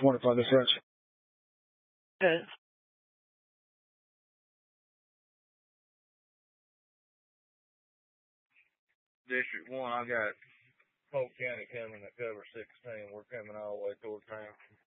Mortify this ranch. Okay. District 1, I got Polk County coming to cover 16. We're coming all the way toward town.